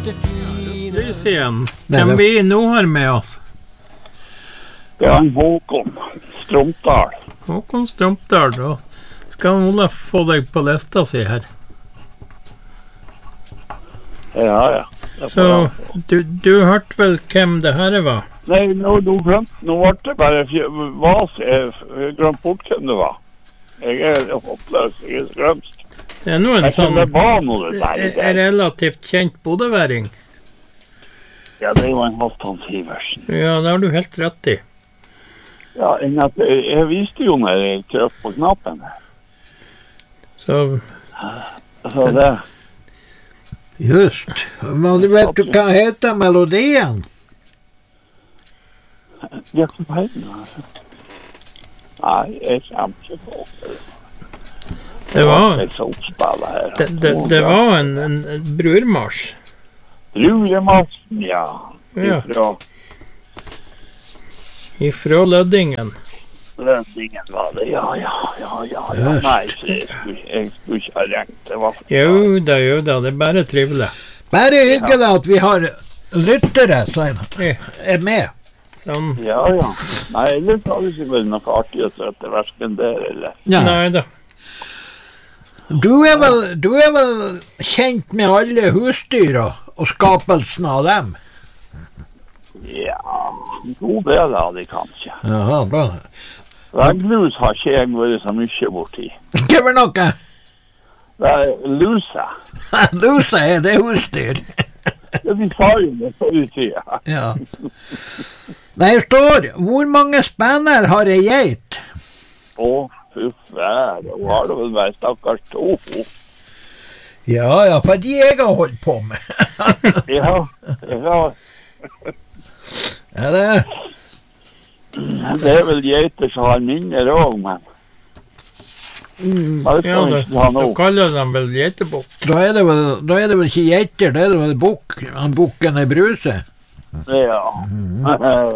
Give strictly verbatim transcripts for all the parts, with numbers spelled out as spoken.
Lys igjen. Hvem vi nå har med oss? Det er en Håkon Strømdal. Håkon Strømdal, da skal Olaf få deg på lista si her. Ja, ja. Så du, du hørte vel hvem det her var? Nei, nå, nå glemt, nå ble det bare vas, jeg glemt bort hvem det var. Jeg er hoppløs, jeg er skrømst. Det er noe en sånn det var noe det der, er relativt kjent bodøværing. Ja, det var en Halvdan Sivertsen. Ja, det har du helt rett i. Ja, en at jeg, jeg visste jo når jeg trykte på knappen. Så... Så det... Just. Men du vet du hva heter melodien? Ja, hva heter den, altså? Nei, jeg kommer ikke på det. Det var... Det, det, det var en, en, en brurmarsj. Brurmarsjen, ja. Ja. Ifra... Ifra Løddingen. Løddingen var det, ja, ja, ja, ja. ja. Nei, jeg skulle, jeg skulle ikke ha rengt. Det var... Jo da, jo da, det er bare trivelig. Bare hyggelig at vi har lyttere som er med. Sånn. Ja, ja. Nei, ellers har det ikke vært noe artig å sette versken der, eller? Ja. Nei da. Du er vel, du er vel kjent med alle husdyr og, og skapelsen av dem? Ja, god del av det kanskje. Ja, da... Vegglus har ikke jeg vært så mye borti. Hva var noe? Det er lusa. Lusa er det husdyr. Det er de farene på utsida. Ja. Nei, står, hvor mange spenner har ei geit? Å, fy fær, og har det vel vært stakkars to. Ja, ja, for de jeg har holdt på med. Ja, ja. Ja, det... Det er vel geiter som har minner også, men... Mm. Ja, da kaller de vel geitebukk. Da er det vel, da er det vel ikke geiter, da er det vel bukk. Han bukken er bruse. Ja. Mm.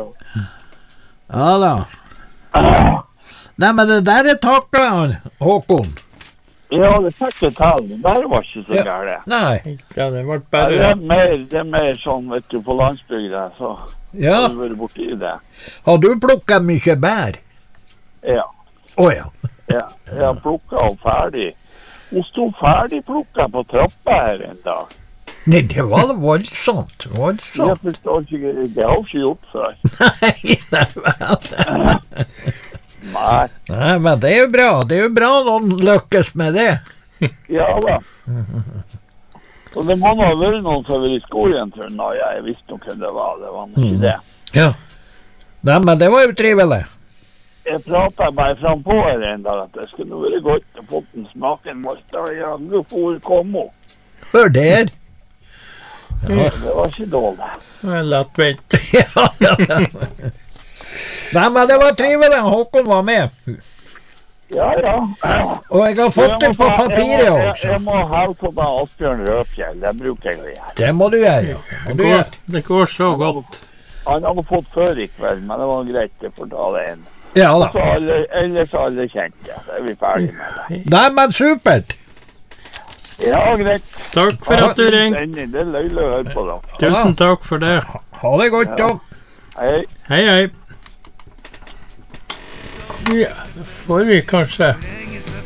Ja da. Nei, men det der er taklet, Håkon. Ja, det fikk jeg tall. Det der var ikke så ja. gærlig. Nei. Ja, det var bare... Ja, det, er mer, det er mer sånn, vet du, på landsbygda, så... Ja. Har du vært borti det? Har du plukket mye bær? Ja. Åja. Oh, ja, jeg har plukket og ferdig. Hun stod ferdig plukket på trappa her en dag. Nei, det var voldsomt, voldsomt. Jeg forstår ikke, det har hun ikke gjort før. Nei, det var det. Nei. Nei, men det er jo bra, det er jo bra noen lykkes med det. Ja da. Og det må ha vært noen som har vært i skolen, tror jeg. Nå, jeg visste nok hvem det var, det var ikke det. Ja. Nei, men det var jo trivelig. Jeg pratet bare frem på her en dag, at det skulle være godt å få den smaken måtte, og jeg hadde for komme. Hør der. Ja. Det var ikke dårlig. Det er lettvint. Ja, ja, ja. Nei, men det var trivelig, Håkon var med. Ja, ja. Og jeg har fått det på papiret også. Jeg, jeg, jeg må halve på meg Asbjørn Rødfjell, det bruker jeg å gjøre. Det må du gjøre. Det går, det går så godt. Han hadde fått før i kveld, men det var greit, jeg får ta det inn. Ja da. Så alle, ellers har alle kjent det, så er vi ferdig med det. Nei, men supert. Ja, greit. Takk for at du ringte. Det er løylig å høre på da. Tusen takk for det. Ha det godt da. Hei. Hei, hei. Ja, da får vi kanskje